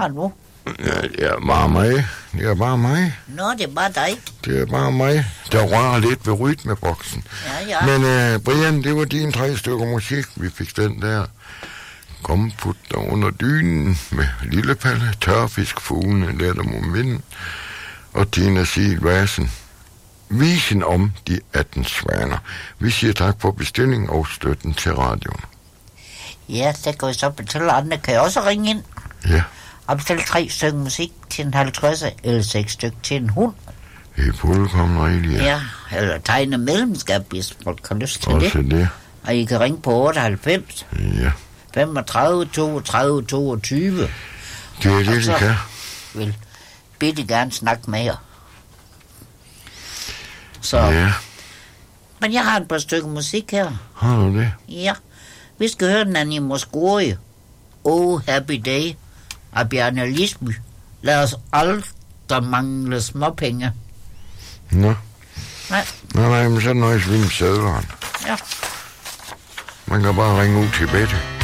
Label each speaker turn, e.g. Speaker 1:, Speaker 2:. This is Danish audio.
Speaker 1: her nu?
Speaker 2: Ja, det er bare mig. Det er bare mig.
Speaker 1: Nå, det er bare dig.
Speaker 2: Det er bare mig, der rører lidt ved rytmeboksen.
Speaker 1: Ja.
Speaker 2: Men Brian, det var dine 3 stykker musik. Vi fik den der. Kom, put dig under dynen med Lillepalle, Tørfisk, Fuglene, Letter mod vinden og Tina Silvasen. Visen om de 18 svaner. Vi siger tak for bestillingen og støtten til radioen.
Speaker 1: Ja, det kan vi så betale. Andre kan også ringe ind.
Speaker 2: Ja.
Speaker 1: Og bestille 3 stykker musik til en 50 eller 6 stykker til en hund.
Speaker 2: Det er fuldkommen rigtigt,
Speaker 1: Ja, eller tegne medlemskab, hvis folk har lyst til
Speaker 2: også det.
Speaker 1: Og I kan ringe på 98.
Speaker 2: Ja.
Speaker 1: 35 32 22.
Speaker 2: Det er det, de kan.
Speaker 1: Vil bitte gerne snakke med jer. Så.
Speaker 2: Ja.
Speaker 1: Men jeg har et par stykker musik her.
Speaker 2: Har du det?
Speaker 1: Ja. Vi skal høre den Nanny Moscoe. Oh, Happy Day af Bjarne Lisby. Lad os aldrig mangle småpenge.
Speaker 2: Nå.
Speaker 1: Nej,
Speaker 2: men så nøjes vi med sædleren.
Speaker 1: ja.
Speaker 2: Man kan bare ringe ud til Bette.